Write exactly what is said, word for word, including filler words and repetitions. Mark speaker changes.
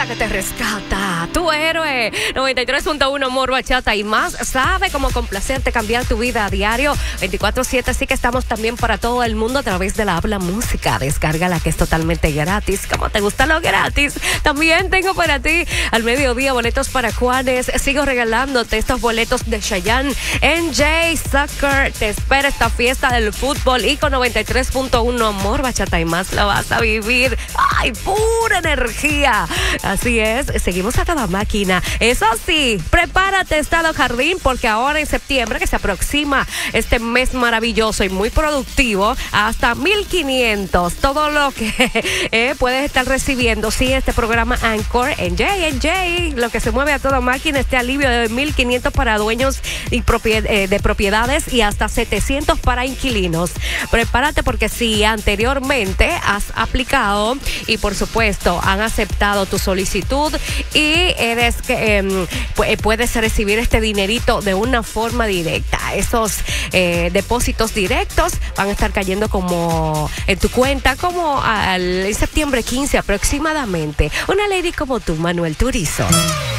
Speaker 1: que te rescata, tu héroe. noventa y tres punto uno Amor, Bachata y más. Sabe cómo complacerte, cambiar tu vida a diario. veinticuatro siete, así que estamos también para todo el mundo a través de la Habla Música. Descárgala, que es totalmente gratis. Como te gusta lo gratis. También tengo para ti al mediodía boletos para Juanes. Sigo regalándote estos boletos de Chayanne. N J Soccer te espera esta fiesta del fútbol y con noventa y tres punto uno Amor, Bachata y más lo vas a vivir. ¡Ay, pura energía! Así es, seguimos a toda máquina. Eso sí, prepárate, Estado Jardín, porque ahora en septiembre, que se aproxima este mes maravilloso y muy productivo, hasta mil quinientos, todo lo que eh, puedes estar recibiendo. Sí, este programa Anchor, N J, N J, lo que se mueve a toda máquina, este alivio de mil quinientos para dueños y propied eh, de propiedades y hasta setecientos para inquilinos. Prepárate, porque si anteriormente has aplicado y por supuesto han aceptado tu solicitud y eres que eh, puedes recibir este dinerito de una forma directa. Esos eh, depósitos directos van a estar cayendo como en tu cuenta como al septiembre quince aproximadamente. Una lady como tú, Manuel Turizo.